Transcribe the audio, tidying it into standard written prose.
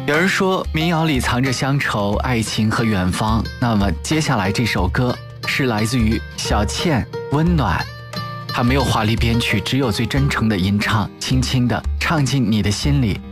有人说民谣里藏着乡愁、爱情和远方，那么接下来这首歌是来自于小倩，温暖。它没有华丽编曲，只有最真诚的吟唱，轻轻地唱进你的心里。